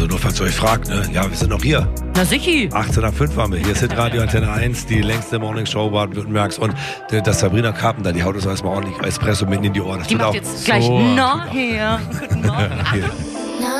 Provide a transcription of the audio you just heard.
Also nur falls ihr euch fragt, ne? Ja, wir sind noch hier. Na sichi. 18 nach 5 waren wir hier. Hitradio Antenne 1, die längste Morningshow Baden-Württembergs. Und das Sabrina Carpenter, die haut uns erstmal ordentlich Espresso mitten in die Ohren. Das Die macht auch jetzt gleich so nachher. Guten Morgen. Hier.